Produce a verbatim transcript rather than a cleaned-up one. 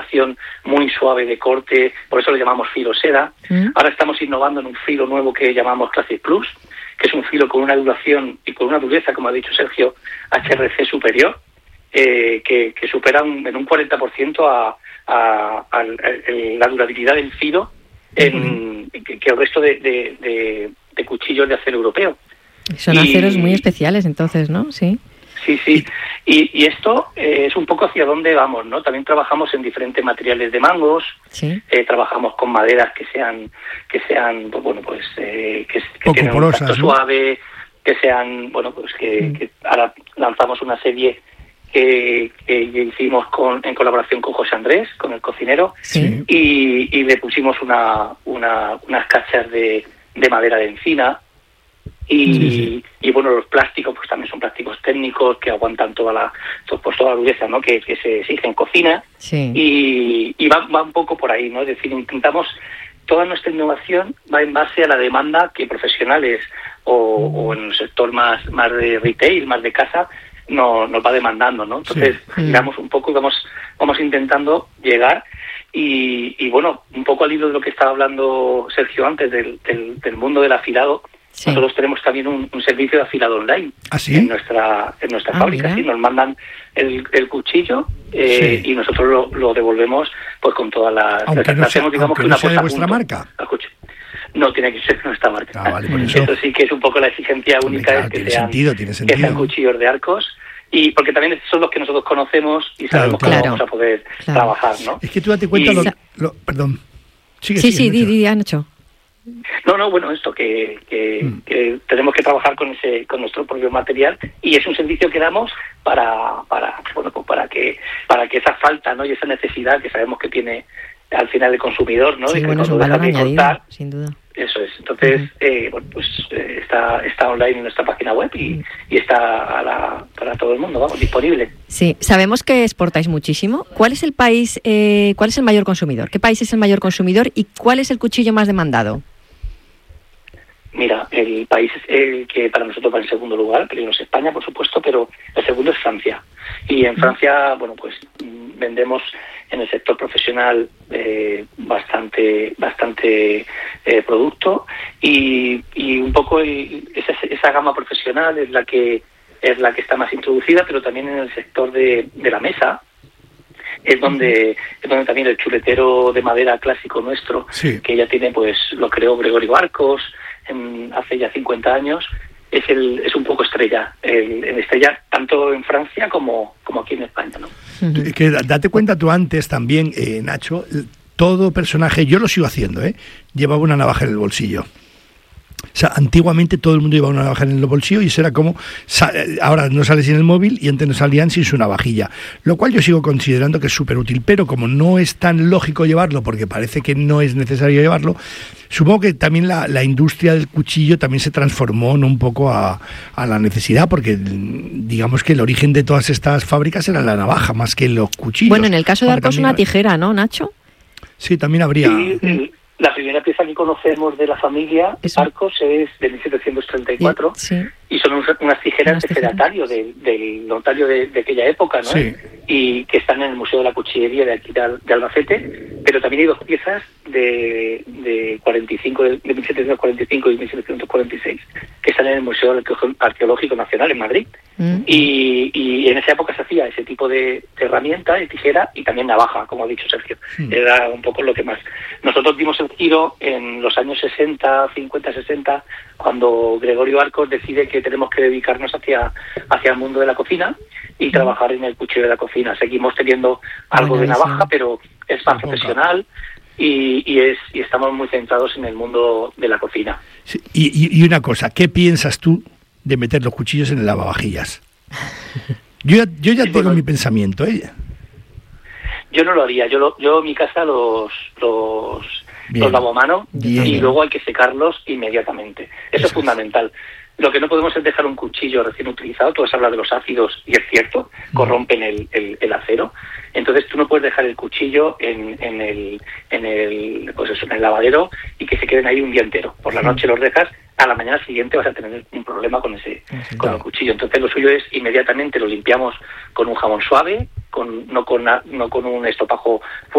ondulación muy suave de corte, por eso lo llamamos filo seda. Mm. Ahora estamos innovando en un filo nuevo que llamamos Classic Plus, que es un filo con una ondulación y con una dureza, como ha dicho Sergio, H R C superior, eh, que, que supera un, en un cuarenta por ciento a, a, a, a la durabilidad del filo en, mm. que, que el resto de, de, de, de cuchillos de acero europeo. Son y, aceros muy especiales, entonces, ¿no? Sí. Sí, sí. Y, y esto eh, es un poco hacia dónde vamos, ¿no? También trabajamos en diferentes materiales de mangos. Sí. Eh, trabajamos con maderas que sean, que sean, pues, bueno, pues eh, que, que tengan un tacto, ¿no?, suave, que sean, bueno, pues que, mm. que ahora lanzamos una serie que, que hicimos con, en colaboración con José Andrés, con el cocinero, sí. y, y le pusimos una, una, unas cachas de, de madera de encina. Y, sí, sí. y bueno, los plásticos pues también son plásticos técnicos que aguantan toda la pues toda la dureza, ¿no?, que, que se exige en cocina. Sí. y, y va, va un poco por ahí, ¿no? Es decir, intentamos, toda nuestra innovación va en base a la demanda que profesionales o, mm. o en el sector más más de retail, más de casa, no, nos va demandando, ¿no? Entonces, sí. miramos un poco y vamos vamos intentando llegar y, y bueno, un poco al hilo de lo que estaba hablando Sergio antes del, del, del mundo del afilado. Sí. Nosotros tenemos también un, un servicio de afilado online. ¿Ah, sí? en nuestra en nuestra ah, fábrica. ¿Sí? Nos mandan el, el cuchillo eh, sí. y nosotros lo, lo devolvemos pues con todas las... Aunque no sea, digamos, aunque que no una sea de vuestra marca. No, tiene que ser de nuestra marca. Ah, vale, por eso. Eso sí que es un poco la exigencia única, claro, es que, tiene sean, sentido, tiene sentido. que sean cuchillos de arcos. Y porque también son los que nosotros conocemos y sabemos claro, claro. cómo vamos a poder claro. trabajar, ¿no? Es que tú date cuenta... Y... Lo, lo, perdón. Sigue, sí, sigue, sí, di, di, Nacho. No, no, bueno, esto, que, que, mm. que tenemos que trabajar con ese con nuestro propio material y es un servicio que damos para para bueno pues para que para que esa falta, ¿no?, y esa necesidad que sabemos que tiene al final el consumidor, ¿no?, sí, de que bueno, es un valor añadido, cortar, sin duda. Eso es. Entonces, uh-huh. eh, bueno, pues eh, está está online en nuestra página web y, uh-huh. y está a la, para todo el mundo, vamos, disponible. Sí, sabemos que exportáis muchísimo. ¿Cuál es el país, eh, cuál es el mayor consumidor? ¿Qué país es el mayor consumidor y cuál es el cuchillo más demandado? Mira, el país es el que para nosotros va en segundo lugar, primero es España, por supuesto, pero el segundo es Francia. Y en Francia, bueno, pues vendemos en el sector profesional eh, bastante bastante eh, producto y, y un poco el, esa, esa gama profesional es la que es la que está más introducida, pero también en el sector de, de la mesa es donde es donde también el chuletero de madera clásico nuestro, sí. que ya tiene, pues lo creó Gregorio Arcos en, hace ya cincuenta años, es el es un poco estrella, el, el estrella tanto en Francia como, como aquí en España, ¿no? Uh-huh. Que date cuenta tú antes también, eh, Nacho, todo personaje, yo lo sigo haciendo, ¿eh? llevaba una navaja en el bolsillo. O sea, antiguamente todo el mundo llevaba una navaja en el bolsillo y eso era como, ahora no sale sin el móvil y antes no salían sin su navajilla, lo cual yo sigo considerando que es súper útil, pero como no es tan lógico llevarlo porque parece que no es necesario llevarlo, supongo que también la, la industria del cuchillo también se transformó, ¿no?, un poco a, a la necesidad, porque digamos que el origen de todas estas fábricas era la navaja más que los cuchillos. Bueno, en el caso de Arcos una tijera, ¿no, Nacho? Sí, también habría... Sí, sí. La primera pieza que conocemos de la familia Eso. Arcos es de mil setecientos treinta y cuatro sí. y son unas, unas tijeras unas de feratario, de, del notario de, de aquella época, ¿no? Sí. Y que están en el Museo de la Cuchillería de aquí de, de Albacete, pero también hay dos piezas de, de cuarenta y cinco, de mil setecientos cuarenta y cinco y mil setecientos cuarenta y seis, que están en el Museo Arqueológico Nacional en Madrid. Mm. Y, y en esa época se hacía ese tipo de, de herramienta, de tijera y también navaja, como ha dicho Sergio. Mm. Era un poco lo que más... Nosotros dimos el giro en los años sesenta, cincuenta, sesenta, cuando Gregorio Arcos decide que tenemos que dedicarnos hacia, hacia el mundo de la cocina y mm. trabajar en el cuchillo de la cocina. Seguimos teniendo algo bueno, de navaja, sí. pero es más profesional y, y, es, y estamos muy centrados en el mundo de la cocina. Sí, y, y una cosa, ¿qué piensas tú de meter los cuchillos en el lavavajillas? Yo ya, yo ya sí, tengo bueno, mi pensamiento, ¿eh? Yo no lo haría. Yo, lo, yo en mi casa los... los Bien. Los lavo a mano Bien. y luego hay que secarlos inmediatamente. Eso, Eso es fundamental. Lo que no podemos es dejar un cuchillo recién utilizado. Tú has hablado de los ácidos y es cierto, corrompen el, el, el acero. Entonces tú no puedes dejar el cuchillo en, en el en el pues eso, en el lavadero y que se queden ahí un día entero. Por la noche los dejas, a la mañana siguiente vas a tener un problema con ese sí, con claro. el cuchillo. Entonces lo suyo es inmediatamente lo limpiamos con un jabón suave, con no con no con un estopajo